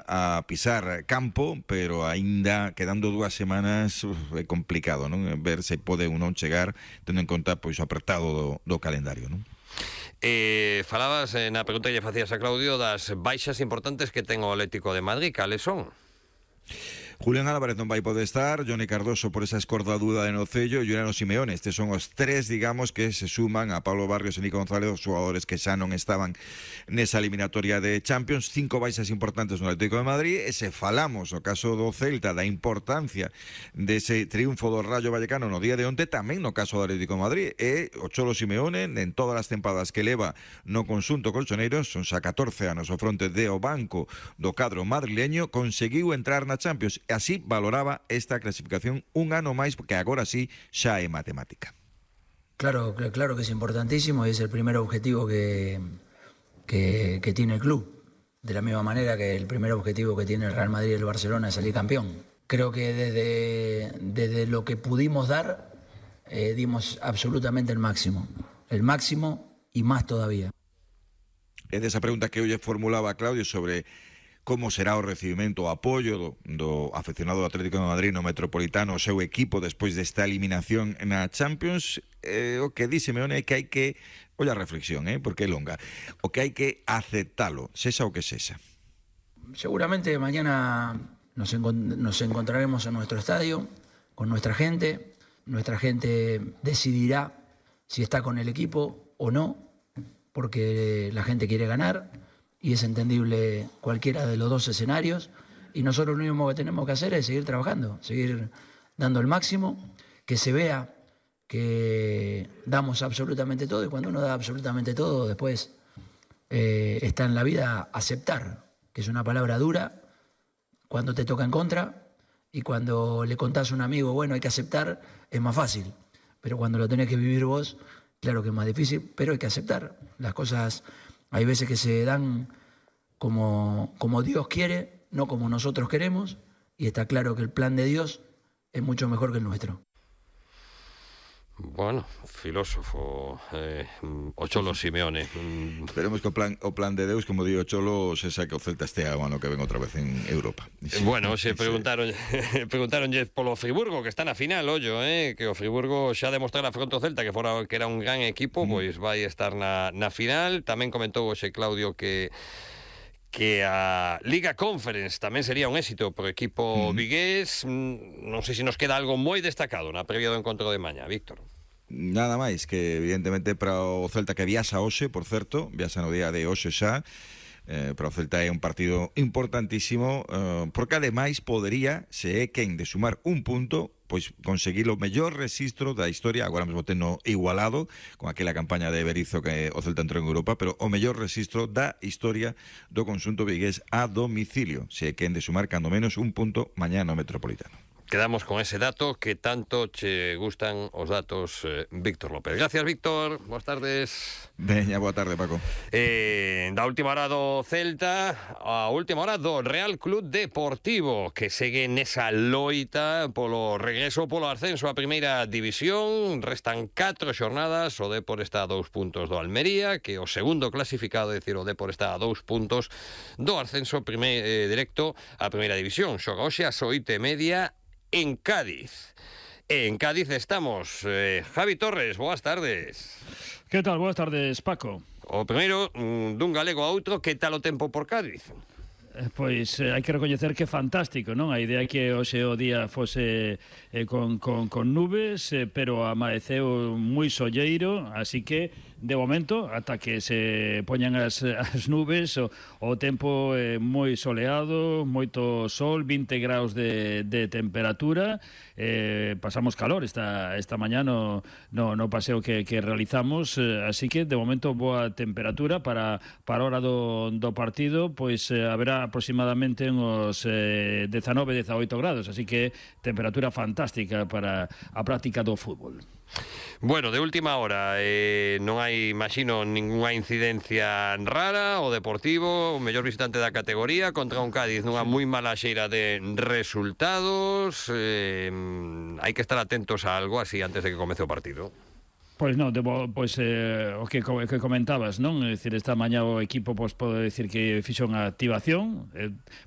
a pisar campo, pero aínda quedando 2 semanas é complicado, non? Ver se pode ou non chegar, tendo en conta pois o apertado do calendario, non? Falabas na pregunta que lle facías a Claudio das baixas importantes que ten o Atlético de Madrid. Cales son? Julián Álvarez non vai poder estar, Johnny Cardoso por esa escordadura de Nocello e Juliano Simeone. Estes son os 3, digamos, que se suman a Pablo Barrios e Nico González, os xogadores que xa non estaban nesa eliminatoria de Champions. 5 baixas importantes no Atlético de Madrid, e se falamos no caso do Celta da importancia dese triunfo do Rayo Vallecano no día de onte, tamén no caso do Atlético de Madrid, e o Cholo Simeone, en todas as tempadas que leva no conxunto colchoneiro, son xa 14 anos ao fronte de o banco do cadro madrileño, conseguiu entrar na Champions. Así valoraba esta clasificación un ano máis, porque agora sí xa é matemática. Claro que es importantísimo y es el primer objetivo que tiene el club. De la misma manera que el primer objetivo que tiene el Real Madrid y el Barcelona es salir campeón. Creo que desde lo que pudimos dar, dimos absolutamente el máximo y más todavía. É desa pregunta que eu lle formulaba a Claudio sobre como será o recibimento, o apoio do aficionado do Atlético de Madrid no Metropolitano, o seu equipo despois desta eliminación na Champions. O que di Simeone é que hai que, olla a reflexión, porque é longa, o que hai que aceptalo, sexa o que sexa. Seguramente mañana nos encontraremos en nuestro estadio, con nuestra gente decidirá si está con el equipo o no, porque la gente quiere ganar, y es entendible cualquiera de los dos escenarios, y nosotros lo único que tenemos que hacer es seguir trabajando, seguir dando el máximo, que se vea que damos absolutamente todo, y cuando uno da absolutamente todo, después está en la vida aceptar, que es una palabra dura cuando te toca en contra, y cuando le contás a un amigo, bueno, hay que aceptar, es más fácil, pero cuando lo tenés que vivir vos, claro que es más difícil, pero hay que aceptar. Las cosas hay veces que se dan como Dios quiere, no como nosotros queremos, y está claro que el plan de Dios es mucho mejor que el nuestro. Bueno, filósofo, o Cholo Simeone. Esperemos que o plan de Deus, como digo Cholo, se saque o Celta este ano que ven outra vez en Europa. Bueno, se preguntaron polo Friburgo, que está na final, ollo, que o Friburgo xa demostrara fronte ao Celta que era un gran equipo, pois vai estar na final. Tamén comentou hoxe Claudio que a Liga Conference tamén sería un éxito pro equipo vigués. Non sei se nos queda algo moi destacado na previa do encontro de mañá, Víctor. Nada máis que evidentemente para o Celta, que viaxa hoxe, por certo, viaxa no día de hoxe xa. Para o Celta é un partido importantísimo, porque ademais podería, se é quen de sumar un punto, pois conseguir o mellor rexistro da historia, agora mesmo teno igualado con aquela campaña de Berizzo que o Celta entrou en Europa, pero o mellor rexistro da historia do conxunto vigués a domicilio, se é quen de sumar cando menos un punto mañá no Metropolitano. Quedamos con ese dato que tanto che gustan os datos, Víctor López. Gracias, Víctor. Boas tardes. Veña, boa tarde, Paco. Da última hora do Celta, a última hora do Real Club Deportivo, que segue nesa loita polo regreso, polo ascenso á primeira división. Restan 4 xornadas, o Depor está a 2 puntos do Almería, que o segundo clasificado, é dicir, o Depor está a 2 puntos do ascenso directo á primeira división. Xoga hoxe ás 8:30 en Cádiz. En Cádiz estamos. Javi Torres, boas tardes. Que tal? Boas tardes, Paco. O primeiro, dun galego a outro, que tal o tempo por Cádiz? Pois hai que recoñecer que é fantástico, non? A idea que hoxe o día fose con nubes, pero amaneceu moi solleiro, así que de momento, ata que se poñan as nubes, o tempo é moi soleado, moito sol, 20 graus de temperatura. Pasamos calor esta mañá no paseo que realizamos, así que de momento boa temperatura para a hora do partido, pois haberá aproximadamente uns 19-18 grados, así que temperatura fantástica para a práctica do fútbol. Bueno, de última hora, non hai, imagino, ninguna incidencia rara. O Deportivo, o mellor visitante da categoría, contra un Cádiz nunha moi mala xeira de resultados. Hai que estar atentos a algo así antes de que comece o partido. Pois non, o que comentabas, non? É dicir, esta mañá o equipo pode decir que fixo unha activación,